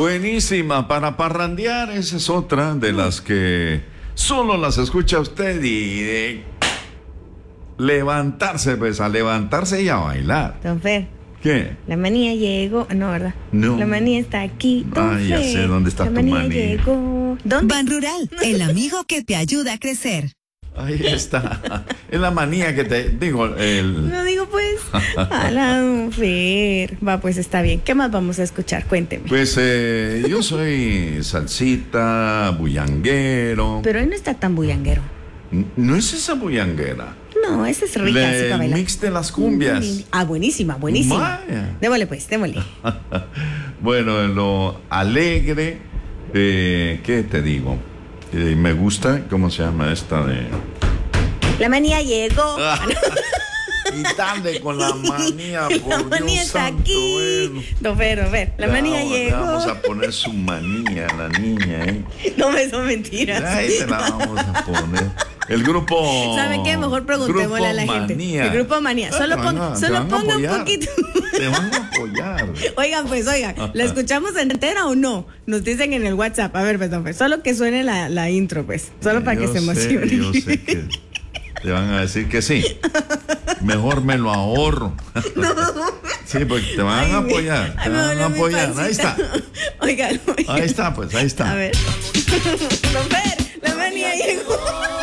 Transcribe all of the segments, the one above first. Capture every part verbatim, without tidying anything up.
Buenísima, para parrandear, esa es otra de las que solo las escucha usted y de levantarse, pues a levantarse y a bailar. Don Fer. ¿Qué? La manía llegó, no, ¿verdad? No. La manía está aquí, don Ay, ya Fer. sé dónde está la tu manía. manía. Llegó. ¿Dónde? Ban Rural, el amigo que te ayuda a crecer. Ahí está. Es la manía que te digo, el... No digo pues. A la don Fer. Va, pues está bien. ¿Qué más vamos a escuchar? Cuénteme. Pues eh, yo soy salsita, bullanguero. Pero él no está tan bullanguero. No es esa bullanguera. No, esa es rica, Le- así para el bailar. mix de las cumbias. Ah, buenísima, buenísima. Vaya. Démosle pues, démosle. Bueno, en lo alegre, eh, ¿qué te digo? Eh, me gusta, ¿cómo se llama esta de...? La manía llegó. Y tarde con la manía, por La manía Dios está santo, aquí. bueno. Don Fer, don Fer. La Le manía vamos- le llegó. Vamos a poner su manía a la niña, ¿eh? No me son mentiras. Ahí te la vamos a poner. El grupo... ¿Saben qué? Mejor preguntémosle Grupo a la gente. Manía. El grupo manía. Solo, Te van pon- a- te solo van a ponga un apoyar. poquito. Te van a apoyar. Oigan, pues, oigan, ¿la escuchamos entera o no? Nos dicen en el WhatsApp. A ver, pues, don Fer, solo que suene la, la intro, pues. Solo para que Yo se sé, emocione. Yo sé que te van a decir que sí. Mejor me lo ahorro. Sí, porque te van Ay, a mi- apoyar. ay, Te me van dolió a mi apoyar. Ahí pancita. está. Oigan, oigan. Ahí está, pues, ahí está. A ver. Don Fer, la manía llegó.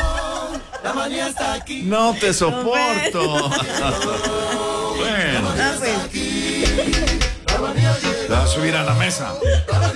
No te soporto. Bueno, Ah, pues. te vas a subir a la mesa.